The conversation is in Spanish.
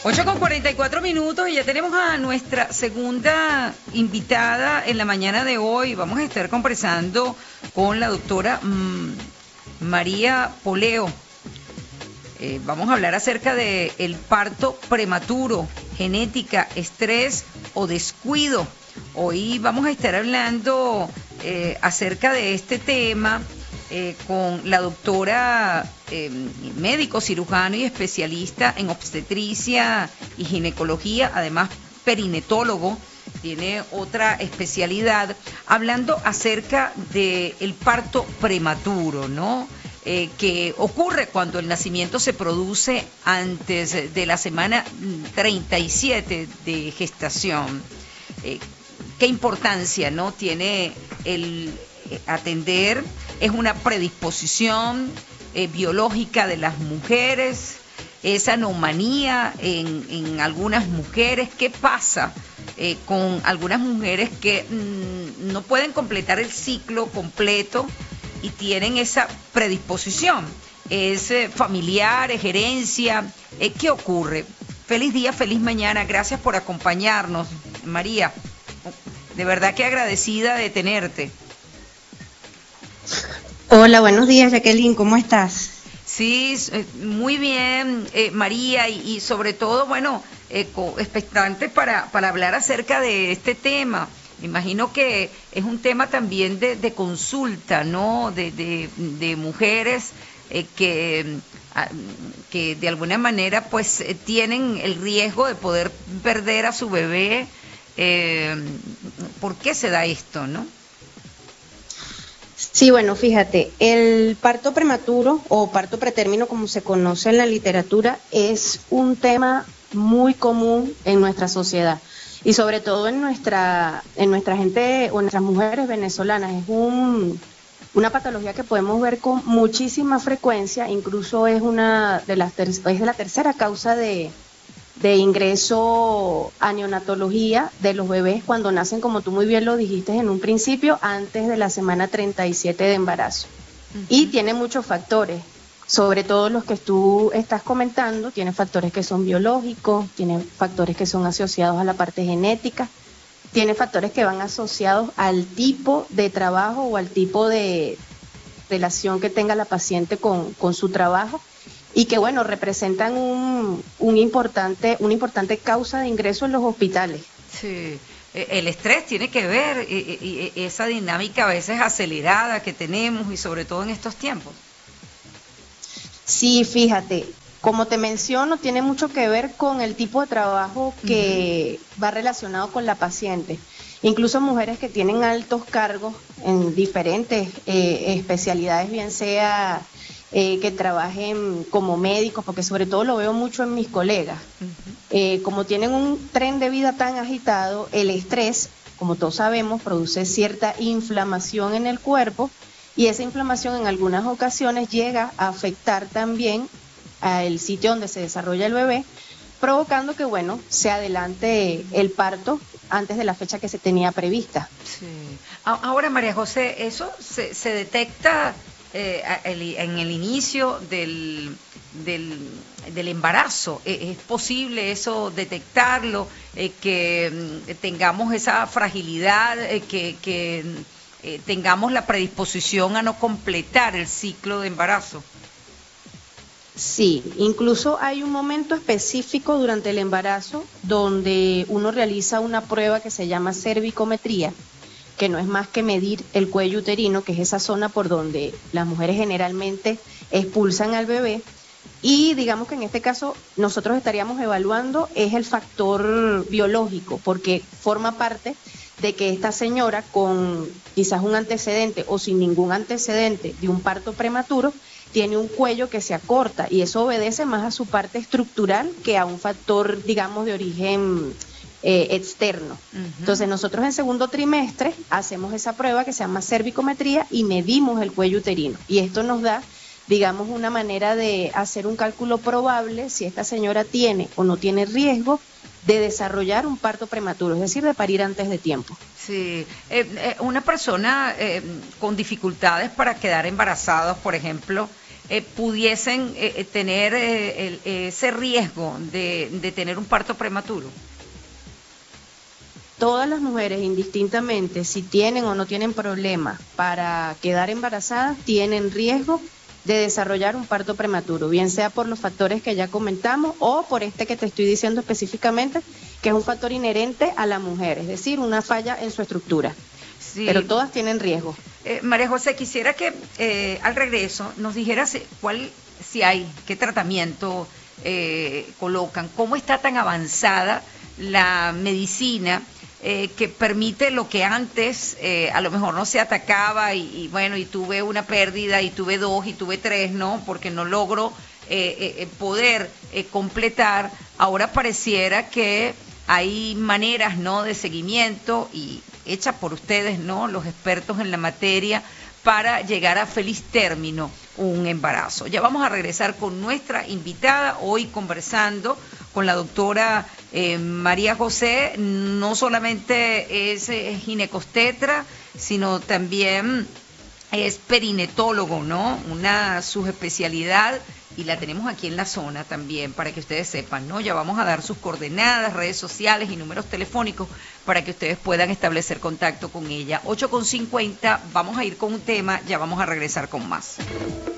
8:44 y ya tenemos a nuestra segunda invitada en la mañana de hoy. Vamos a estar conversando con la doctora María Poleo. Vamos a hablar acerca de el parto prematuro, genética, estrés o descuido. Hoy vamos a estar hablando acerca de este tema con la doctora médico, cirujano y especialista en obstetricia y ginecología, además perinetólogo, tiene otra especialidad, hablando acerca del parto prematuro, ¿no? Que ocurre cuando el nacimiento se produce antes de la semana 37 de gestación. ¿Qué importancia, no, tiene el atender? Es una predisposición biológica de las mujeres, es anomalía en algunas mujeres. ¿Qué pasa con algunas mujeres que no pueden completar el ciclo completo y tienen esa predisposición? ¿Es familiar, es herencia? ¿Qué ocurre? Feliz día, feliz mañana. Gracias por acompañarnos, María. De verdad que agradecida de tenerte. Hola, buenos días, Jacqueline, ¿cómo estás? Sí, muy bien, María, y sobre todo, bueno, expectante para hablar acerca de este tema. Me imagino que es un tema también de consulta, ¿no? De mujeres que de alguna manera pues tienen el riesgo de poder perder a su bebé. ¿Por qué se da esto, no? Sí, bueno, fíjate, el parto prematuro o parto pretérmino, como se conoce en la literatura, es un tema muy común en nuestra sociedad y sobre todo en nuestra gente o en nuestras mujeres venezolanas. Es una patología que podemos ver con muchísima frecuencia, incluso es es la tercera causa de ingreso a neonatología de los bebés cuando nacen, como tú muy bien lo dijiste en un principio, antes de la semana 37 de embarazo. Uh-huh. Y tiene muchos factores, sobre todo los que tú estás comentando. Tiene factores que son biológicos, tiene factores que son asociados a la parte genética, tiene factores que van asociados al tipo de trabajo o al tipo de relación que tenga la paciente con su trabajo, y que, bueno, representan una importante causa de ingreso en los hospitales. Sí, el estrés tiene que ver, y esa dinámica a veces acelerada que tenemos, y sobre todo en estos tiempos. Sí, fíjate, como te menciono, tiene mucho que ver con el tipo de trabajo que va relacionado con la paciente. Incluso mujeres que tienen altos cargos en diferentes especialidades, bien sea que trabajen como médicos, porque sobre todo lo veo mucho en mis colegas. Como tienen un tren de vida tan agitado, el estrés, como todos sabemos, produce cierta inflamación en el cuerpo, y esa inflamación en algunas ocasiones llega a afectar también al sitio donde se desarrolla el bebé, provocando que, bueno, se adelante el parto antes de la fecha que se tenía prevista. Sí. Ahora, María José, ¿eso se detecta en el inicio del embarazo? ¿Es posible eso detectarlo? Que tengamos esa fragilidad, que tengamos la predisposición a no completar el ciclo de embarazo. Sí, incluso hay un momento específico durante el embarazo donde uno realiza una prueba que se llama cervicometría, que no es más que medir el cuello uterino, que es esa zona por donde las mujeres generalmente expulsan al bebé. Y digamos que en este caso nosotros estaríamos evaluando es el factor biológico, porque forma parte de que esta señora, con quizás un antecedente o sin ningún antecedente de un parto prematuro, tiene un cuello que se acorta, y eso obedece más a su parte estructural que a un factor, digamos, de origen externo. Entonces nosotros en segundo trimestre hacemos esa prueba que se llama cervicometría y medimos el cuello uterino, y esto nos da, digamos, una manera de hacer un cálculo probable si esta señora tiene o no tiene riesgo de desarrollar un parto prematuro, es decir, de parir antes de tiempo. Sí, una persona con dificultades para quedar embarazados, por ejemplo, pudiesen tener ese riesgo de tener un parto prematuro? Todas las mujeres, indistintamente si tienen o no tienen problemas para quedar embarazadas, tienen riesgo de desarrollar un parto prematuro, bien sea por los factores que ya comentamos o por este que te estoy diciendo específicamente, que es un factor inherente a la mujer, es decir, una falla en su estructura. Sí. Pero todas tienen riesgo. María José, quisiera que al regreso nos dijeras si hay, qué tratamiento colocan, cómo está tan avanzada la medicina que permite lo que antes a lo mejor no se atacaba y bueno, y tuve una pérdida y tuve 2 y tuve 3, ¿no? Porque no logro poder completar. Ahora pareciera que hay maneras, ¿no?, de seguimiento y hechas por ustedes, ¿no?, los expertos en la materia, para llegar a feliz término un embarazo. Ya vamos a regresar con nuestra invitada, hoy conversando con la doctora María José. No solamente es ginecostetra, sino también es perinetólogo, ¿no? Una subespecialidad, y la tenemos aquí en la zona también, para que ustedes sepan, ¿no? Ya vamos a dar sus coordenadas, redes sociales y números telefónicos para que ustedes puedan establecer contacto con ella. 8:50, vamos a ir con un tema, ya vamos a regresar con más.